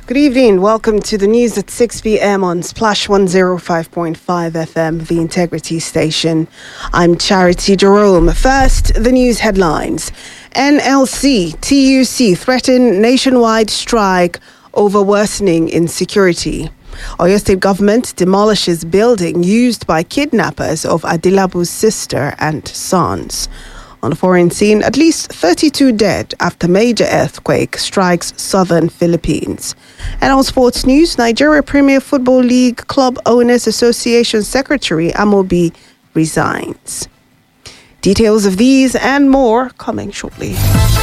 Good evening. Welcome to the news at 6 p.m. on Splash 105.5 FM, the Integrity Station. I'm Charity Jerome. First, the news headlines. NLC, TUC threaten nationwide strike over worsening insecurity. Oyo State government demolishes building used by kidnappers of Adilabu's sister and sons. On the foreign scene, at least 32 dead after major earthquake strikes southern Philippines. And on sports news, Nigeria Premier Football League Club Owners Association Secretary Amobi resigns. Details of these and more coming shortly.